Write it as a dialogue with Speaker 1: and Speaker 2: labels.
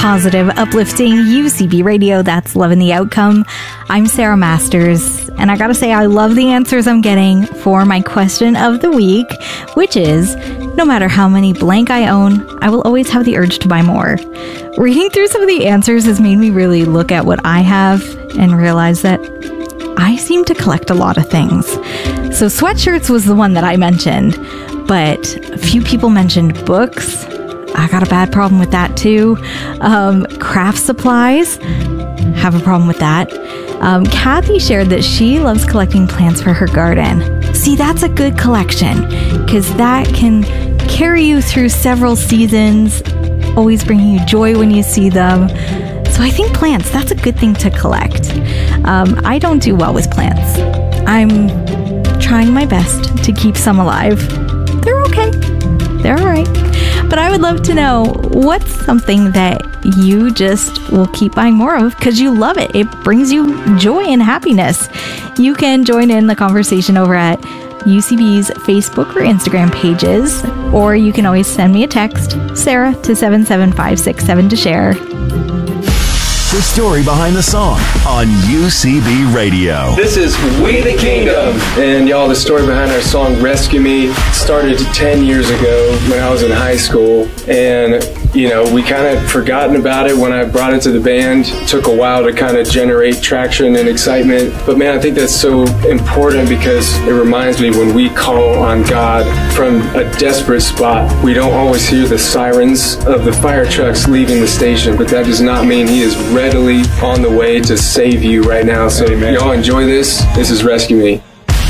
Speaker 1: positive, uplifting UCB radio. That's Loving the Outcome. I'm Sarah Masters, and I gotta say, I love the answers I'm getting for my question of the week, which is, no matter how many blank I own, I will always have the urge to buy more. Reading through some of the answers has made me really look at what I have and realize that I seem to collect a lot of things. So sweatshirts was the one that I mentioned, but a few people mentioned books. I got a bad problem with that too. Craft supplies, have a problem with that. Kathy shared that she loves collecting plants for her garden. See, that's a good collection because that can carry you through several seasons, always bringing you joy when you see them. So I think plants, that's a good thing to collect. I don't do well with plants. I'm trying my best to keep some alive. They're okay. They're all right. But I would love to know, what's something that you just will keep buying more of because you love it? It brings you joy and happiness. You can join in the conversation over at UCB's Facebook or Instagram pages, or you can always send me a text, Sarah, to 77567 to share.
Speaker 2: The story behind the song on UCB Radio.
Speaker 3: This is We the Kingdom. And y'all, the story behind our song Rescue Me started 10 years ago when I was in high school. And, you know, we kind of forgotten about it when I brought it to the band. It took a while to kind of generate traction and excitement. But man, I think that's so important because it reminds me when we call on God from a desperate spot, we don't always hear the sirens of the fire trucks leaving the station, but that does not mean He is readily on the way to save you right now. So y'all enjoy this. This is Rescue Me.